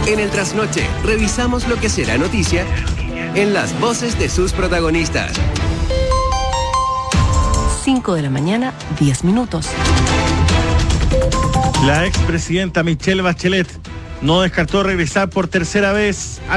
En el trasnoche, revisamos lo que será noticia en las voces de sus protagonistas. 5 de la mañana, 10 minutos. La expresidenta Michelle Bachelet no descartó regresar por tercera vez